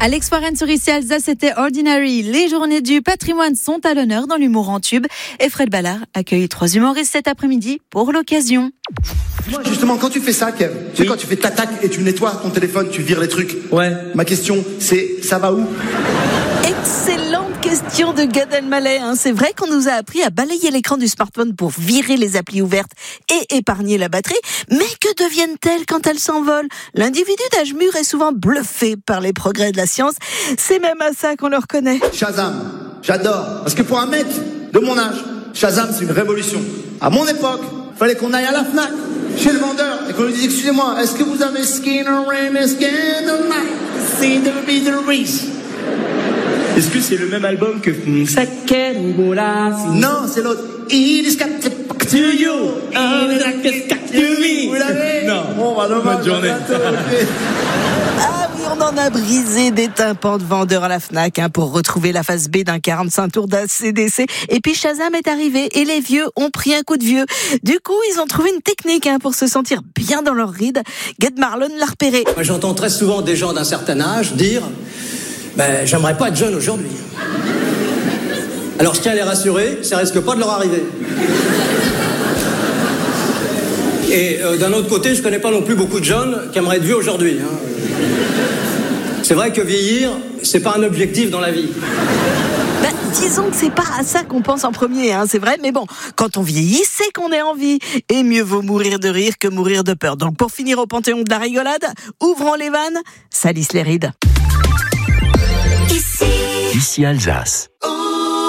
Alex Warren sur ici Alsace, c'était Ordinary. Les journées du patrimoine sont à l'honneur dans l'humour en tube. Et Fred Ballard accueille 3 humoristes cet après-midi pour l'occasion. Moi, justement, quand tu fais ça, Kev, tu sais, quand tu fais tac et tu nettoies ton téléphone, tu vires les trucs. Ouais. Ma question, c'est, ça va où? Excellente question de Gad Elmaleh. C'est vrai qu'on nous a appris à balayer l'écran du smartphone pour virer les applis ouvertes et épargner la batterie. Mais que deviennent-elles quand elles s'envolent? L'individu d'âge mûr est souvent bluffé par les progrès de la science. C'est même à ça qu'on le reconnaît. Shazam, j'adore. Parce que pour un mec de mon âge, Shazam, c'est une révolution. À mon époque, fallait qu'on aille à la Fnac, chez le vendeur, et qu'on lui dise, excusez-moi, est-ce que vous avez Skinner Rain, Skinner C'est de be the Reese. Est-ce que c'est le même album que Non, c'est l'autre. It is got to you. Vous l'avez? Non. Bon, bah, dommage. Bonne journée. Ah oui, on en a brisé des tympans de vendeurs à la Fnac pour retrouver la phase B d'un 45 tours d'ACDC. Et puis Shazam est arrivé et les vieux ont pris un coup de vieux. Du coup, ils ont trouvé une technique pour se sentir bien dans leur ride. Gad Marlon l'a repéré. Moi, j'entends très souvent des gens d'un certain âge dire « j'aimerais pas être jeune aujourd'hui ». Alors je tiens à les rassurer, ça risque pas de leur arriver. Et d'un autre côté, je connais pas non plus beaucoup de jeunes qui aimeraient être vieux aujourd'hui. C'est vrai que vieillir, c'est pas un objectif dans la vie. Disons que c'est pas à ça qu'on pense en premier, c'est vrai, mais bon, quand on vieillit, c'est qu'on est en vie. Et mieux vaut mourir de rire que mourir de peur. Donc pour finir au panthéon de la rigolade, ouvrons les vannes, salissent les rides. Ici Alsace.